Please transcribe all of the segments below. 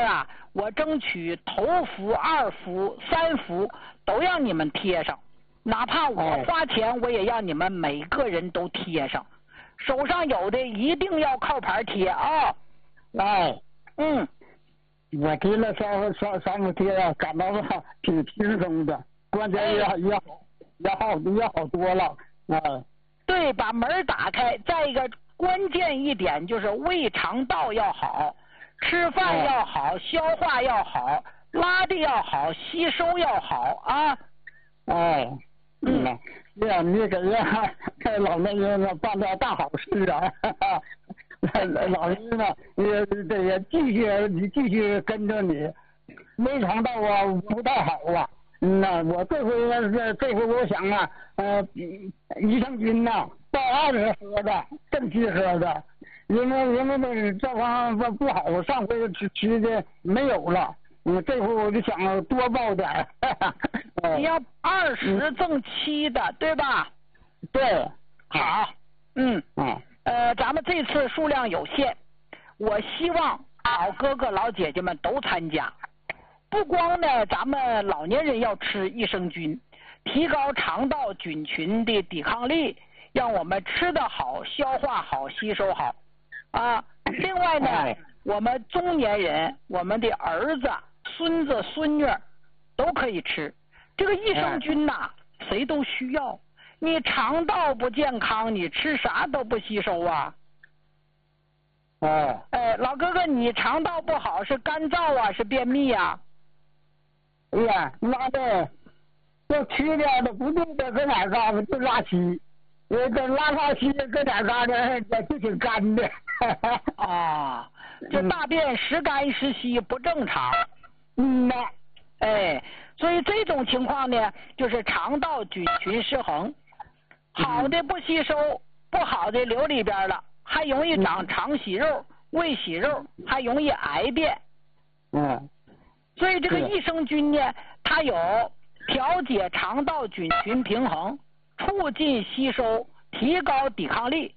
啊，我争取头伏、二伏、三伏都让你们贴上，哪怕我花钱，我也让你们每个人都贴上。手上有的一定要靠牌贴啊！ 我贴了三个贴啊，感到吧挺轻松的，关节也好多了对，把门打开。再一个关键一点就是胃肠道要好，吃饭要好，消化要好，拉的要好，吸收要好啊！ 你给老年人办点大好事啊！老人呢，得继续跟着你。胃肠道啊不太好啊，我这回我想啊，益生菌呐，到20盒的，正7盒的，因为这方面不好，上回吃的没有了。这回我就想多报点你要20赠7的，对吧？ 对， 好，咱们这次数量有限，我希望老哥哥老姐姐们都参加。不光呢，咱们老年人要吃益生菌，提高肠道菌群的抵抗力，让我们吃得好，消化好，吸收好啊。另外呢，我们中年人，我们的儿子、孙子、孙女都可以吃这个益生菌呐，谁都需要。你肠道不健康，你吃啥都不吸收啊。老哥哥，你肠道不好是干燥啊，是便秘啊？ 拉的，这吃点的不对的，搁哪嘎达就拉稀，这拉稀搁哪嘎达就挺干的。 这大便时干时稀不正常。所以这种情况呢，就是肠道菌群失衡，好的不吸收，不好的流里边了，还容易长肠息肉、胃息肉，还容易癌变。所以这个益生菌呢，它有调节肠道菌群平衡，促进吸收，提高抵抗力，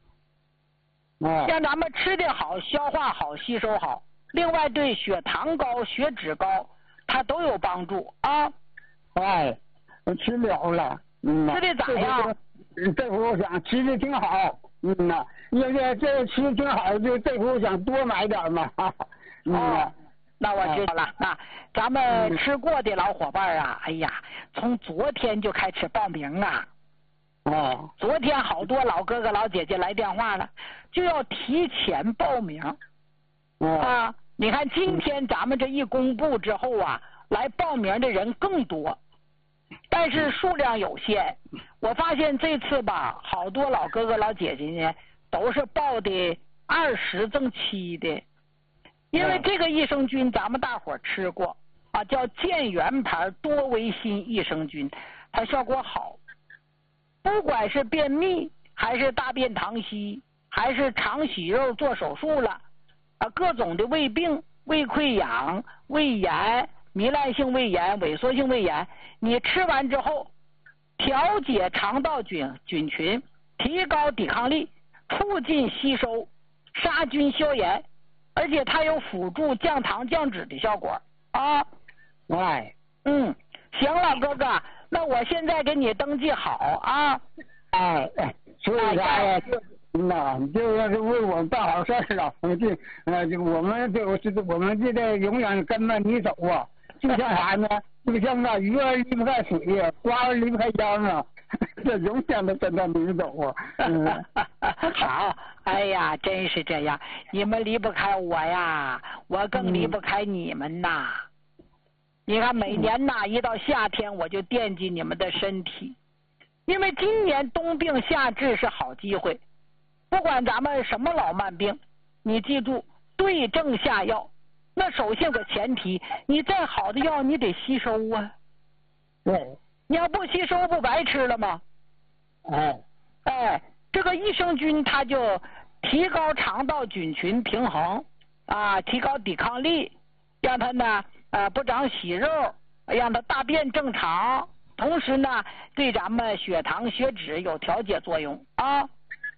让咱们吃得好，消化好，吸收好。另外对血糖高、血脂高，它都有帮助啊。 我吃了了。 吃的咋样？ 这回我想吃的挺好。因为这吃的挺好，就这回我想多买点嘛。 那我知道了。那咱们吃过的老伙伴啊，哎呀，从昨天就开始报名啊。昨天好多老哥哥老姐姐来电话了，就要提前报名。你看今天咱们这一公布之后啊，来报名的人更多，但是数量有限。我发现这次吧，好多老哥哥老姐姐呢，都是报的20赠7的。因为这个益生菌咱们大伙吃过啊，叫健元牌多维新益生菌，它效果好，不管是便秘还是大便溏稀，还是肠息肉做手术了各种的胃病、胃溃疡、胃炎、糜烂性胃炎、萎缩性胃炎，你吃完之后调节肠道菌群，提高抵抗力，促进吸收，杀菌消炎，而且它有辅助降糖降脂的效果啊。行了，哥哥，那我现在给你登记好啊。 所以啥呀？就是为我们办好事了。我们就得永远跟着你走啊。就像啥呢？就像鱼儿离不开水，花儿离不开秧啊。这永远都跟着你走啊。 好，哎呀，真是这样，你们离不开我呀，我更离不开你们呐。你看每年呐，一到夏天我就惦记你们的身体，因为今年冬病夏治是好机会。不管咱们什么老慢病，你记住对症下药。那首先有个前提，你再好的药你得吸收啊。你要不吸收不白吃了吗？这个益生菌它就提高肠道菌群平衡提高抵抗力，让它呢不长息肉，让它大便正常，同时呢对咱们血糖血脂有调节作用啊。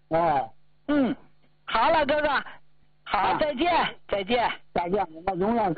好了，哥哥，好，再见， 我们永远